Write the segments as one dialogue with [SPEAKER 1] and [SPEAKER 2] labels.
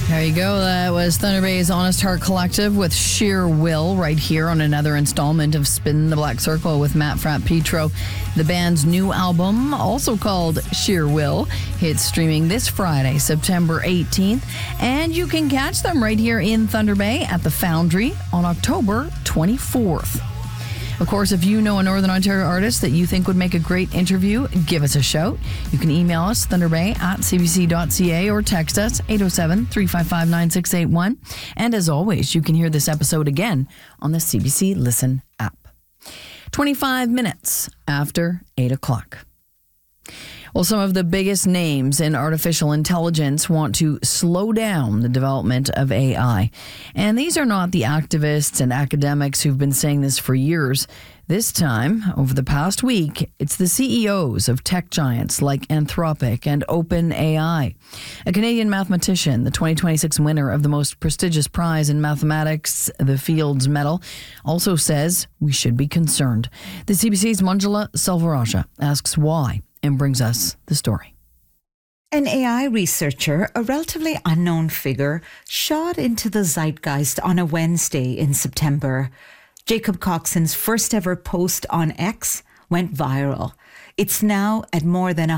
[SPEAKER 1] There you go. That was Thunder Bay's Honest Heart Collective with Sheer Will right here on another installment of Spin the Black Circle with Matt Frapp Petro. The band's new album, also called Sheer Will, hits streaming this Friday, September 18th. And you can catch them right here in Thunder Bay at the Foundry on October 24th. Of course, if you know a Northern Ontario artist that you think would make a great interview, give us a shout. You can email us, thunderbay@cbc.ca, or text us, 807-355-9681. And as always, you can hear this episode again on the CBC Listen app. 25 minutes after 8 o'clock. Well, some of the biggest names in artificial intelligence want to slow down the development of AI. And these are not the activists and academics who've been saying this for years. This time, over the past week, it's the CEOs of tech giants like Anthropic and OpenAI. A Canadian mathematician, the 2026 winner of the most prestigious prize in mathematics, the Fields Medal, also says we should be concerned. The CBC's Manjula Selvarajah asks why and brings us the story.
[SPEAKER 2] An AI researcher, a relatively unknown figure, shot into the zeitgeist on a Wednesday in September. Jacob Coxon's first ever post on X went viral. It's now at more than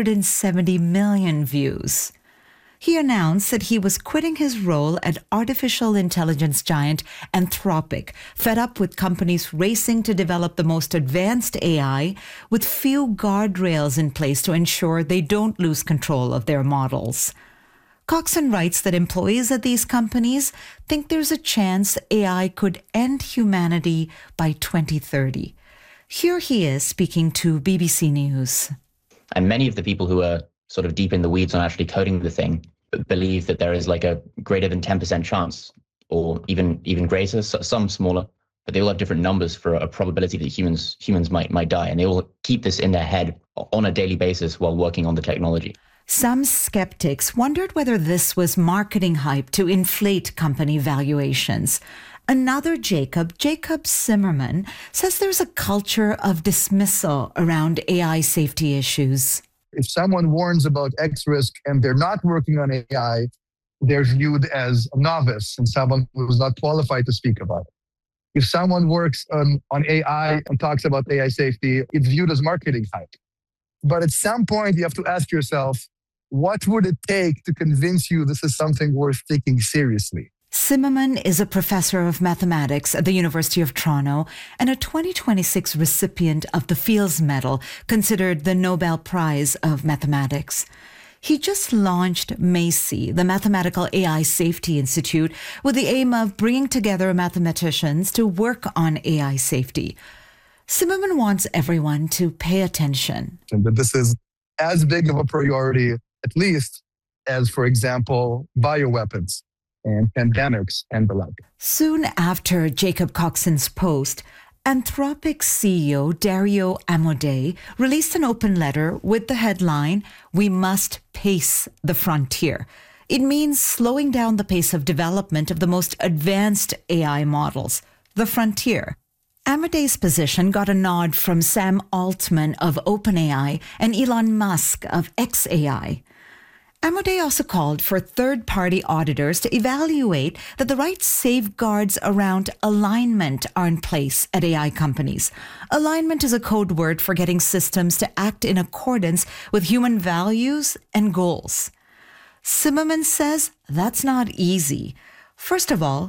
[SPEAKER 2] 170 million views. He announced that he was quitting his role at artificial intelligence giant Anthropic, fed up with companies racing to develop the most advanced AI with few guardrails in place to ensure they don't lose control of their models. Coxon writes that employees at these companies think there's a chance AI could end humanity by 2030. Here he is speaking to BBC News.
[SPEAKER 3] And many of the people who are sort of deep in the weeds on actually coding the thing believe that there is like a greater than 10% chance, or even greater, some smaller, but they all have different numbers for a probability that humans might die. And they all keep this in their head on a daily basis while working on the technology.
[SPEAKER 2] Some skeptics wondered whether this was marketing hype to inflate company valuations. Another Jacob Zimmerman, says there's a culture of dismissal around AI safety issues.
[SPEAKER 4] If someone warns about X risk and they're not working on AI, they're viewed as a novice and someone who's not qualified to speak about it. If someone works on AI and talks about AI safety, it's viewed as marketing hype. But at some point, you have to ask yourself, what would it take to convince you this is something worth taking seriously?
[SPEAKER 2] Zimmerman is a professor of mathematics at the University of Toronto and a 2026 recipient of the Fields Medal, considered the Nobel Prize of Mathematics. He just launched MACI, the Mathematical AI Safety Institute, with the aim of bringing together mathematicians to work on AI safety. Zimmerman wants everyone to pay attention.
[SPEAKER 4] And that this is as big of a priority, at least, as, for example, bioweapons and pandemics and the like.
[SPEAKER 2] Soon after Jacob Coxon's post, Anthropic CEO Dario Amodei released an open letter with the headline, "We must pace the frontier." It means slowing down the pace of development of the most advanced AI models, the frontier. Amodei's position got a nod from Sam Altman of OpenAI and Elon Musk of xAI. Amodei also called for third-party auditors to evaluate that the right safeguards around alignment are in place at AI companies. Alignment is a code word for getting systems to act in accordance with human values and goals. Zimmerman says that's not easy. First of all,